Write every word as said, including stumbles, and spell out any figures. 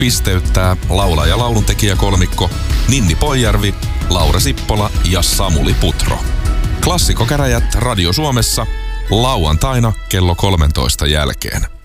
pisteyttää laulaja ja lauluntekijä kolmikko Ninni Poijärvi, Laura Sippola ja Samuli Putro. Klassikkokäräjät Radio Suomessa lauantaina kello kolmentoista jälkeen.